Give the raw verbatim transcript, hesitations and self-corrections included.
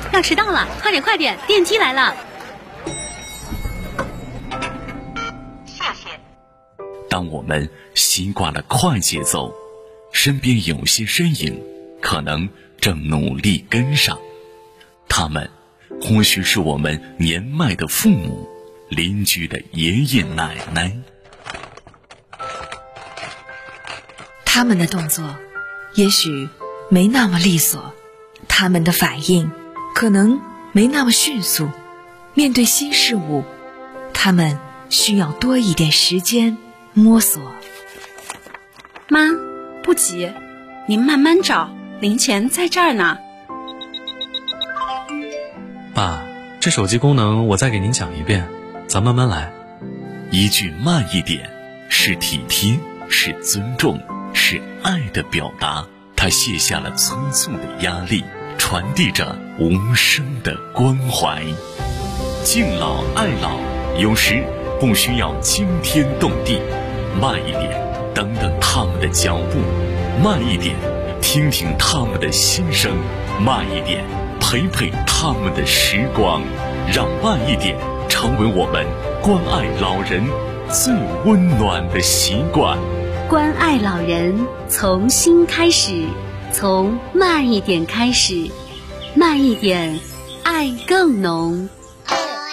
要迟到了，快点快点，电梯来了。 谢谢。 当我们习惯了快节奏，身边有些身影可能正努力跟上，他们或许是我们年迈的父母，邻居的爷爷奶奶。 他们的动作也许没那么利索，他们的反应可能没那么迅速，面对新事物，他们需要多一点时间摸索。 妈，不急，您慢慢找，零钱在这儿呢。 爸，这手机功能我再给您讲一遍，咱慢慢来。 一句慢一点，是体贴，是尊重，是爱的表达。他卸下了匆促的压力，传递着无声的关怀。敬老爱老，有时不需要惊天动地，慢一点，等等他们的脚步；慢一点，听听他们的心声；慢一点，陪陪他们的时光。让慢一点成为我们关爱老人最温暖的习惯。 关爱老人，从心开始，从慢一点开始，慢一点，爱更浓。